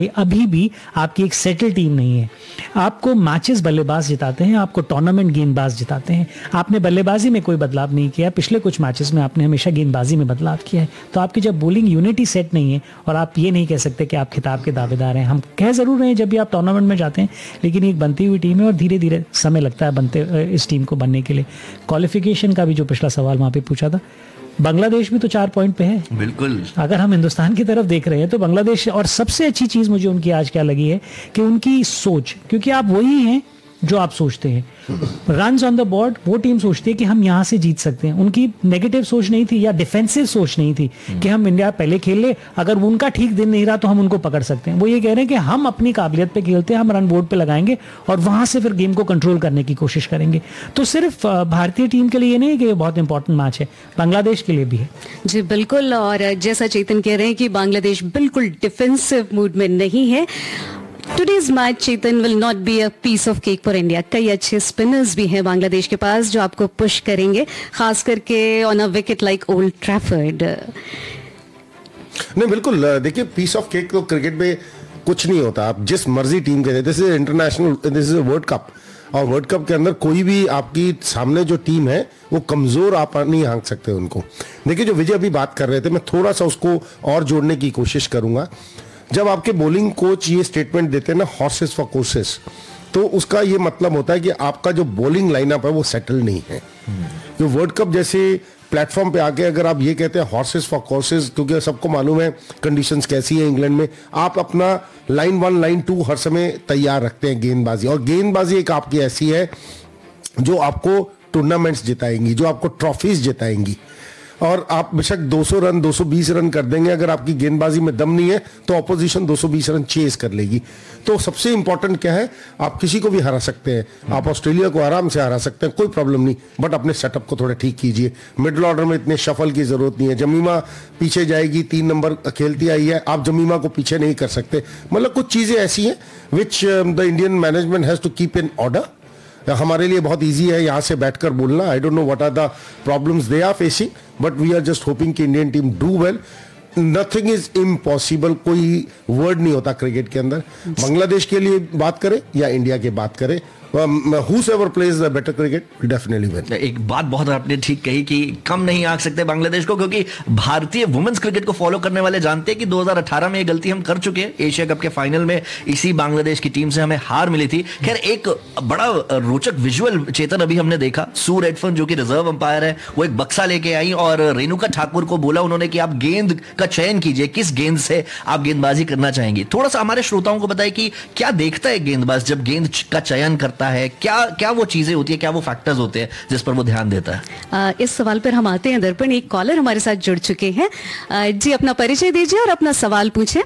अभी भी आपकी एक सेटल टीम नहीं है। आपको मैचेस बल्लेबाज जिताते हैं, आपको टूर्नामेंट गेंदबाज जिताते हैं। आपने बल्लेबाजी में कोई बदलाव नहीं किया, पिछले कुछ मैचेस में आपने हमेशा गेंदबाजी में बदलाव किया है। तो आपकी जब बॉलिंग यूनिटी सेट नहीं है और आप ये नहीं कह सकते कि आप खिताब के दावेदार हैं। हम कह जरूर रहे हैं जब भी आप टूर्नामेंट में जाते हैं, लेकिन एक बनती हुई टीम है और धीरे धीरे समय लगता है बनते इस टीम को बनने के लिए। क्वालिफिकेशन का भी जो पिछला सवाल वहां पे पूछा था, बांग्लादेश भी तो 4 पॉइंट पे है। बिल्कुल। अगर हम हिंदुस्तान की तरफ देख रहे हैं तो बांग्लादेश, और सबसे अच्छी चीज मुझे उनकी आज क्या लगी है कि उनकी सोच, क्योंकि आप वही हैं जो आप सोचते हैं। रन्स ऑन द बोर्ड वो टीम सोचती है कि हम यहां से जीत सकते हैं। उनकी नेगेटिव सोच नहीं थी या डिफेंसिव सोच नहीं थी कि हम इंडिया पहले खेल ले, अगर उनका ठीक दिन नहीं रहा तो हम उनको पकड़ सकते हैं। वो ये कह रहे हैं कि हम अपनी काबिलियत पे खेलते हैं, हम रन बोर्ड पे लगाएंगे और वहां से फिर गेम को कंट्रोल करने की कोशिश करेंगे। तो सिर्फ भारतीय टीम के लिए नहीं कि ये बहुत इंपॉर्टेंट मैच है, बांग्लादेश के लिए भी है। जी बिल्कुल, और जैसा चेतन कह रहे हैं कि बांग्लादेश बिल्कुल डिफेंसिव मूड में नहीं है। Today's match, Chetan, will not be a piece of cake for India. कई अच्छे स्पिनर्स भी हैं बांग्लादेश के पास जो आपको पुश करेंगे, खास करके on a wicket like old Trafford. नहीं बिल्कुल, देखिए पीस ऑफ केक तो क्रिकेट में कुछ नहीं होता। आप जिस मर्जी टीम के, this is international, this is world cup, और वर्ल्ड कप के अंदर कोई भी आपकी सामने जो टीम है वो कमजोर आप नहीं हाँक सकते उनको। देखिए जो विजय अभी बात कर रहे थे, मैं थोड़ा सा उसको और जोड़ने की कोशिश करूंगा। जब आपके बॉलिंग कोच ये स्टेटमेंट देते हैं ना, हॉर्सेस फॉर कोर्सेस, तो उसका ये मतलब होता है कि आपका जो बॉलिंग लाइनअप है वो सेटल नहीं है। जो वर्ल्ड कप जैसे प्लेटफॉर्म पे आके अगर आप ये कहते हैं हॉर्सेस फॉर कोर्सेस, क्योंकि सबको मालूम है कंडीशंस कैसी है इंग्लैंड में, आप अपना लाइन 1 लाइन 2 हर समय तैयार रखते हैं गेंदबाजी, और गेंदबाजी एक आपकी ऐसी है जो आपको टूर्नामेंट्स जिताएंगी, जो आपको ट्रॉफीज जिताएंगी। और आप बेशक 200 रन 220 रन कर देंगे, अगर आपकी गेंदबाजी में दम नहीं है तो ऑपोजिशन 220 रन चेस कर लेगी। तो सबसे इंपॉर्टेंट क्या है, आप किसी को भी हरा सकते हैं, आप ऑस्ट्रेलिया को आराम से हरा सकते हैं, कोई प्रॉब्लम नहीं, बट अपने सेटअप को थोड़ा ठीक कीजिए। मिडिल ऑर्डर में इतने शफल की जरूरत नहीं है। जमीमा पीछे जाएगी, 3 नंबर खेलती आई है, आप जमीमा को पीछे नहीं कर सकते। मतलब कुछ चीजें ऐसी हैं which the Indian management has to keep in order. हमारे लिए बहुत इजी है यहाँ से बैठकर बोलना, I don't know what are the problems they are facing, but we are just hoping कि Indian team do well. Nothing is impossible, कोई वर्ड नहीं होता क्रिकेट के अंदर। बांग्लादेश के लिए बात करें या इंडिया की बात करें, whosoever plays the better cricket will definitely win। एक बात बहुत आपने ठीक कही कि कम नहीं आंक सकते बांग्लादेश को, क्योंकि भारतीय वुमेन्स क्रिकेट को फॉलो करने वाले जानते हैं कि 2018 में ये गलती हम कर चुके हैं। एशिया कप के फाइनल में इसी बांग्लादेश की टीम से हमें हार मिली थी। खैर एक बड़ा रोचक विजुअल चेतन अभी हमने देखा, सू रेडफर्न जो कि रिजर्व अंपायर है, वो एक बक्सा लेके आई और रेणुका ठाकुर को बोला उन्होंने कि आप गेंद का चयन कीजिए, किस गेंद से आप गेंदबाजी करना चाहेंगे। थोड़ा सा हमारे श्रोताओं को बताएं कि क्या देखता है गेंदबाज जब गेंद का चयन करता है, क्या वो चीजें होती है, क्या वो फैक्टर्स होते हैं जिस पर वो ध्यान देता है। इस सवाल पर हम आते हैं दर्पण, एक कॉलर हमारे साथ जुड़ चुके हैं। जी अपना परिचय दीजिए और अपना सवाल पूछें।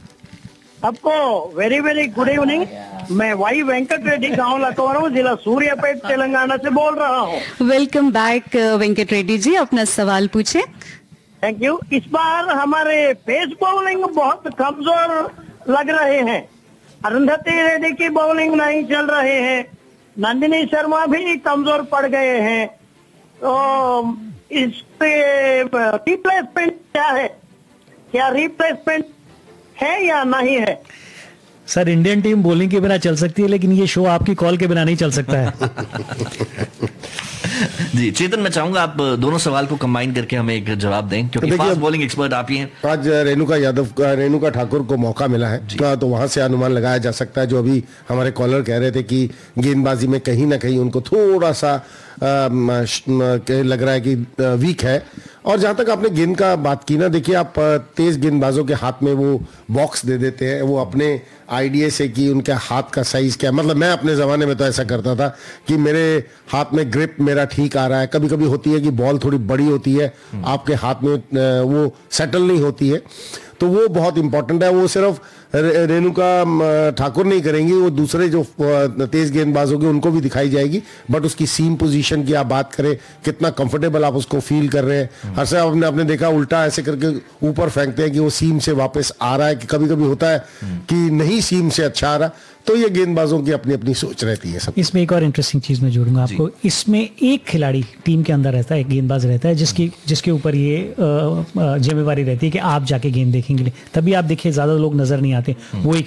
आपको वेरी वेरी गुड इवनिंग। मैं वाई वेंकट रेड्डी, गांव लखनऊ, जिला सूर्यापेट, तेलंगाना से बोल रहा हूँ। वेलकम बैक वेंकट रेड्डी जी, अपना सवाल पूछें। Thank you. इस बार हमारे पेस बॉलिंग बहुत कमजोर लग रहे हैं। अरुंधति रेड्डी की बॉलिंग नहीं चल रहे हैं, नंदिनी शर्मा भी कमजोर पड़ गए हैं। तो इस पे रिप्लेसमेंट क्या है, क्या रिप्लेसमेंट है या नहीं है? सर इंडियन टीम बॉलिंग के बिना चल सकती है, लेकिन ये शो आपकी कॉल के बिना नहीं चल सकता है। जी चेतन, मैं चाहूंगा आप दोनों सवाल को कंबाइन करके हमें एक जवाब दें, क्योंकि फास्ट बॉलिंग एक्सपर्ट आप ही हैं। आज रेणुका ठाकुर को मौका मिला है तो वहां से अनुमान लगाया जा सकता है, जो अभी हमारे कॉलर कह रहे थे कि गेंदबाजी में कहीं ना कहीं उनको थोड़ा सा लग रहा है कि वीक है। और जहां तक आपने गेंद का बात की ना, देखिए आप तेज गेंदबाजों के हाथ में वो बॉक्स दे देते हैं, वो अपने आइडिया से कि उनके हाथ का साइज क्या, मतलब मैं अपने जमाने में तो ऐसा करता था कि मेरे हाथ में ग्रिप मेरा ठीक आ रहा है। कभी कभी होती है कि बॉल थोड़ी बड़ी होती है, आपके हाथ में वो सेटल नहीं होती है, तो वो बहुत इंपॉर्टेंट है। वो सिर्फ रेणुका ठाकुर नहीं करेंगी, वो दूसरे जो तेज गेंदबाज होंगे उनको भी दिखाई जाएगी। बट उसकी सीम पोजीशन की आप बात करें, कितना कंफर्टेबल आप उसको फील कर रहे हैं। हर से आपने देखा उल्टा ऐसे करके ऊपर फेंकते हैं कि वो सीम से वापस आ रहा है, कि कभी कभी होता है कि नहीं सीम से अच्छा आ रहा। तो ये गेंदबाजों की अपनी अपनी सोच रहती है सब। इसमें एक और इंटरेस्टिंग चीज मैं जोड़ूंगा आपको, इसमें एक खिलाड़ी टीम के अंदर रहता है, एक गेंदबाज रहता है जिसके ऊपर ये जिम्मेवारी रहती है कि आप जाके गेंद देखेंगे। तभी आप देखिए ज्यादा लोग नजर नहीं आते, वो एक